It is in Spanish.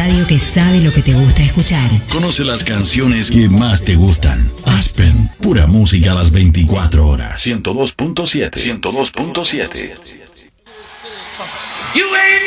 radio que sabe lo que te gusta escuchar. Conoce las canciones que más te gustan. Aspen, pura música a las 24 horas. 102.7. 102.7.